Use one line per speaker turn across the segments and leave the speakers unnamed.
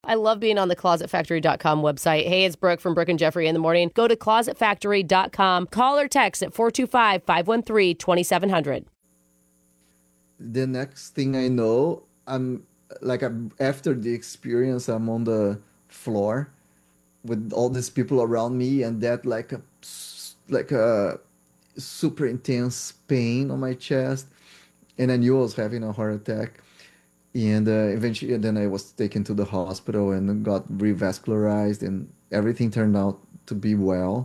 I love being on the closetfactory.com website. Hey, it's Brooke from Brooke and Jeffrey in the morning. Go to closetfactory.com. Call or text at 425-513-2700.
The next thing I know, after the experience, I'm on the floor with all these people around me, and that like a super intense pain on my chest, and I knew I was having a heart attack. And eventually, then I was taken to the hospital and got revascularized, and everything turned out to be well.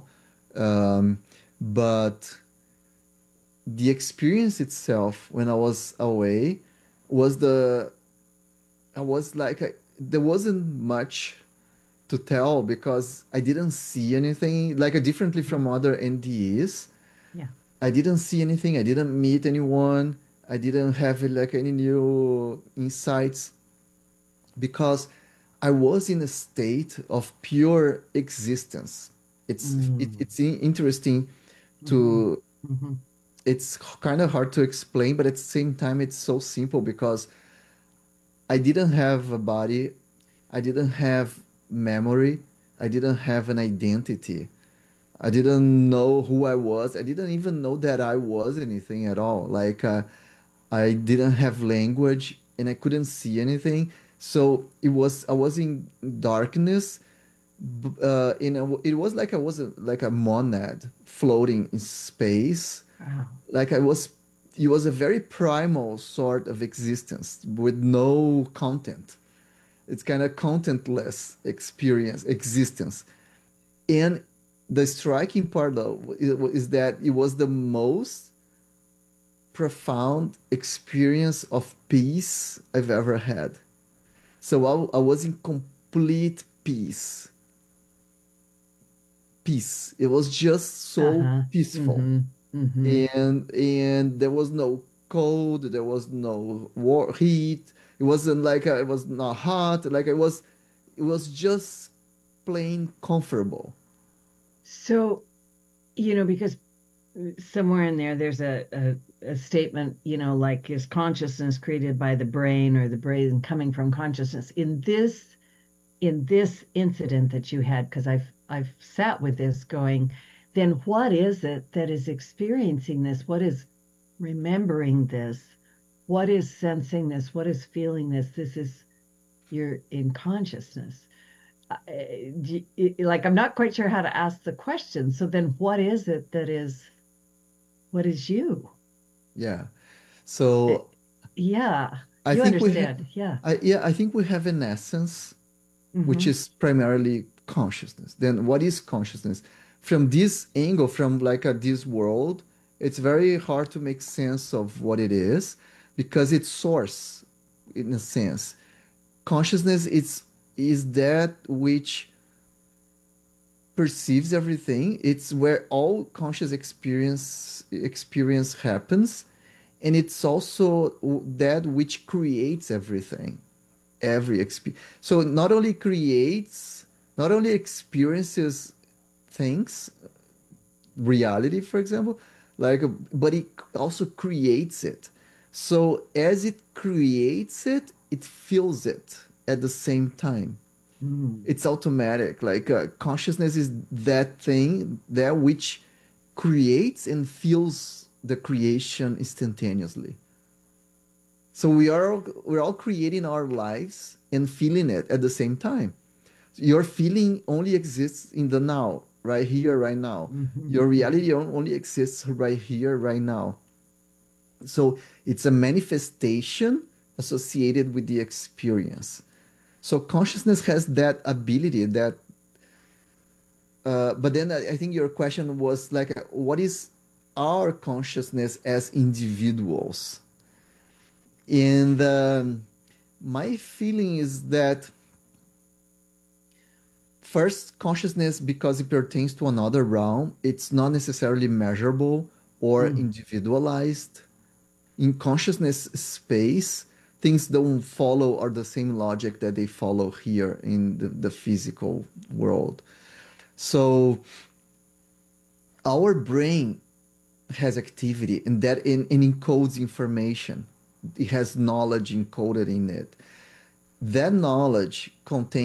But the experience itself, when I was away, was the I was like there wasn't much to tell because I didn't see anything differently from other NDEs.
Yeah.
I didn't see anything. I didn't meet anyone. I didn't have any new insights because I was in a state of pure existence.
Mm.
Interesting
Mm-hmm.
to
Mm-hmm.
it's kind of hard to explain, but at the same time it's so simple because I didn't have a body, I didn't have memory, I didn't have an identity. I didn't know who I was. I didn't even know that I was anything at all. I didn't have language and I couldn't see anything. So I was in darkness. It was like I was like a monad floating in space.
Wow.
Like it was a very primal sort of existence with no content. It's kind of contentless existence. And the striking part, though, is that it was the most profound experience of peace I've ever had. So I was in complete peace. It was just so
Uh-huh.
peaceful,
Mm-hmm. Mm-hmm.
and there was no cold, there was no heat. It wasn't it was not hot. It was just plain comfortable.
So, because somewhere in there, there's a statement, like is consciousness created by the brain or the brain coming from consciousness? In this incident that you had, because I've sat with this going, then what is it that is experiencing this? What is remembering this? What is sensing this? What is feeling this? This is you're in consciousness. Like, I'm not quite sure how to ask the question. So then what is it that is what is you?
Yeah.
Uh,
So
yeah,
I
you
think we have,
understand. Yeah.
I think we have an essence, which
Mm-hmm.
is primarily consciousness. Then what is consciousness? From this angle, from this world, it's very hard to make sense of what it is because it's source, in a sense. Consciousness is that which perceives everything. It's where all conscious experience happens, and it's also that which creates everything, every experience. So not only experiences things, reality, for example, but it also creates it. So as it creates it, it feels it at the same time.
Mm.
It's automatic. Consciousness is that thing that which creates and feels the creation instantaneously. So we're all creating our lives and feeling it at the same time. Your feeling only exists in the now, right here, right now.
Mm-hmm.
Your
Mm-hmm.
reality only exists right here, right now. So it's a manifestation associated with the experience. So consciousness has that ability that but then I think your question was what is our consciousness as individuals? And my feeling is that first, consciousness, because it pertains to another realm, it's not necessarily measurable or
Mm.
individualized. In consciousness space, things don't follow or the same logic that they follow here in the physical world. So our brain has activity and and encodes information. It has knowledge encoded in it. That knowledge contains